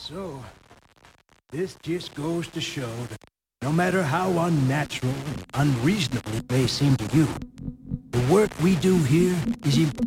So, this just goes to show that no matter how unnatural and unreasonable it may seem to you, the work we do here is important.